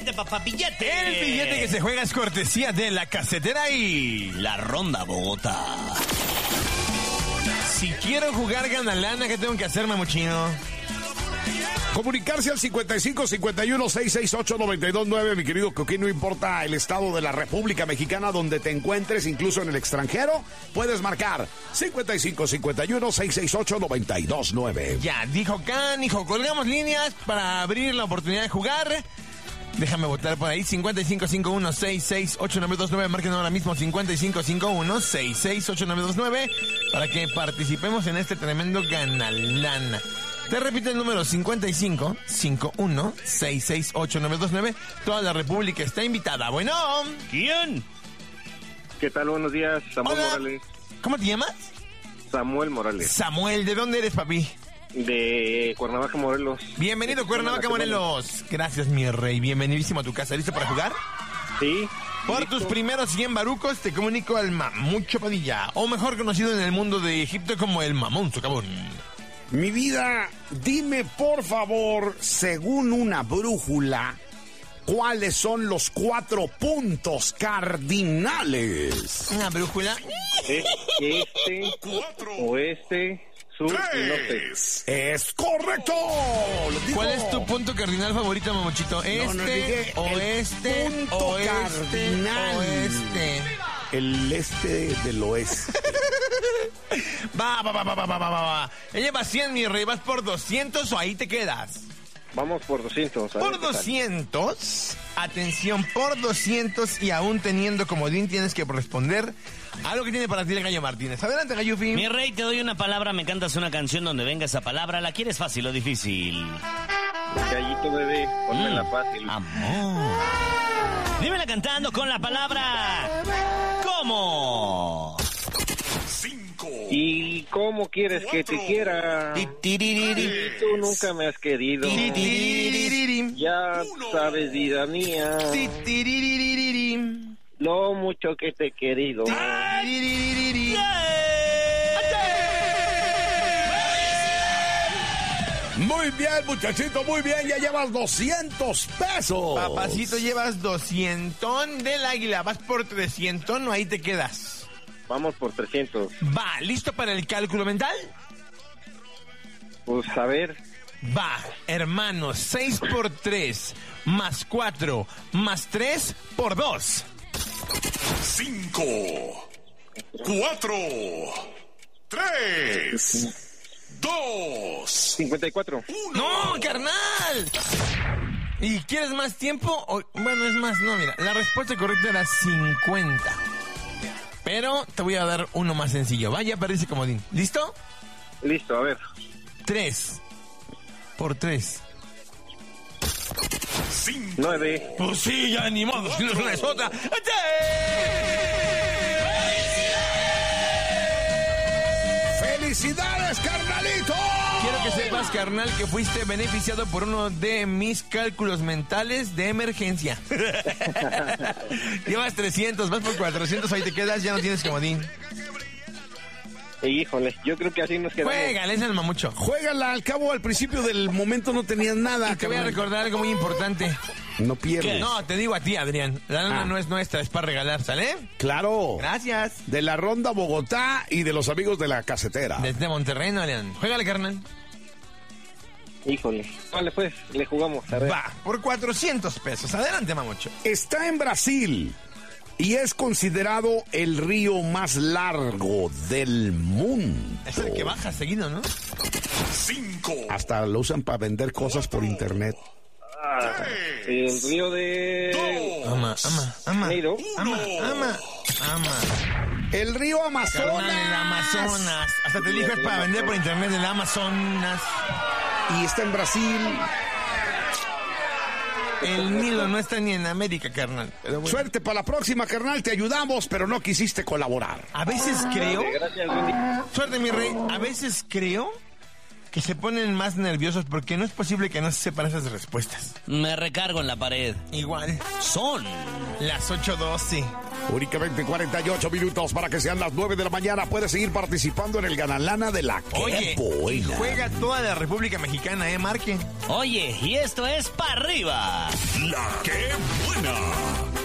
billete, papá, billete. El billete que se juega es cortesía de La Casetera y La Ronda Bogotá. Si quiero jugar gana lana, ¿qué tengo que hacer, mamuchino? Comunicarse al 55-51-668-929, mi querido Coquín, no importa el estado de la República Mexicana donde te encuentres, incluso en el extranjero, puedes marcar 55-51-668-929. Ya, dijo Can, hijo, colgamos líneas para abrir la oportunidad de jugar. Déjame votar por ahí, 5551-668-929, marquen ahora mismo 5551-668-929 para que participemos en este tremendo ganalana. Te repito el número 5551-668-929. Toda la República está invitada. Bueno. ¿Quién? ¿Qué tal? Buenos días, Samuel Hola. Morales. ¿Cómo te llamas? Samuel Morales, Samuel, ¿de dónde eres, papi? de Cuernavaca, Morelos. Bienvenido, Cuernavaca, Morelos. Gracias, mi rey. Bienvenidísimo a tu casa. ¿Listo para jugar? Sí. Por ¿listo? tus primeros 100 barucos te comunico al Mamucho Padilla, o mejor conocido en el mundo de Egipto como el Mamón Socavón. Mi vida, dime por favor, según una brújula, ¿cuáles son los 4 puntos cardinales? Una brújula. Este, oeste, sur y norte. ¡Es correcto! Lo digo. ¿Cuál es tu punto cardinal favorito, Mamuchito? dije el Oeste, punto oeste, cardinal. oeste. El este del oeste. Va. Ella va 100, mi rey. ¿Vas por 200 o ahí te quedas? Vamos por 200. a ver Por qué tal. 200, atención, por 200 y aún teniendo comodín tienes que responder a lo que tiene para ti el Gallo Martínez. Adelante, Gallufi. Mi rey, te doy una palabra, me cantas una canción donde venga esa palabra. ¿La quieres fácil o difícil? Gallito bebé, ponmela fácil. Amor. Dímela cantando con la palabra. ¿Cómo? ¿Y cómo quieres que te quiera? Y tú nunca me has querido. Ya sabes, vida mía, lo mucho que te he querido. Muy bien, muchachito, muy bien. Ya llevas 200 pesos. Papacito, llevas 200 del águila. Vas por 300, no ahí te quedas. Vamos por 300. Va, ¿listo para el cálculo mental? Pues a ver. Va, hermano, 6 por 3, más 4, más 3 por 2. 5, 4, 3, 2, 54. ¡No, carnal! ¿Y quieres más tiempo? Bueno, es más, no, mira, la respuesta correcta era 50. Pero te voy a dar uno más sencillo. Vaya, parece comodín. ¿Listo? Listo, a ver. 3 por 3. 9. Pues sí, ya ni modo, si no es una es otra. ¡Felicidades, carnalito! Quiero que sepas, carnal, que fuiste beneficiado por uno de mis cálculos mentales de emergencia. Llevas 300, vas por 400, ahí te quedas, ya no tienes comodín. Híjole, yo creo que así nos quedamos. Juégale, es el mamucho. Juégala, al cabo, al principio del momento no tenías nada. Y te voy a recordar algo muy importante. No pierdes. ¿Qué? No, te digo a ti, Adrián. La lana no es nuestra, es para regalar, ¿sale? Claro. Gracias. De la Ronda Bogotá y de los amigos de La Casetera. Desde Monterrey, no, Adrián. Juégale, carnal. Híjole. Vale, pues, le jugamos. A ver. Va, por 400 pesos. Adelante, mamucho. Está en Brasil y es considerado el río más largo del mundo. Es el que baja seguido, ¿no? 5, Hasta lo usan para vender cosas por internet. El río de... Ama. Janeiro. Ama. El río Amazonas. Carnal, el Amazonas. Hasta te dijo es para vender por internet el Amazonas. Y está en Brasil. El Nilo no está ni en América, carnal. Pero bueno. Suerte para la próxima, carnal. Te ayudamos, pero no quisiste colaborar. A veces creo... Gracias, Wendy. Suerte, mi rey. A veces creo que se ponen más nerviosos porque no es posible que no se sepan esas respuestas. Me recargo en la pared. Igual. Son Las 8:12. Únicamente 48 minutos para que sean las 9 de la mañana. Puedes seguir participando en el Ganalana de la Oye, Qué Buena. juega toda la República Mexicana, marque. Oye, y esto es para arriba. La que buena.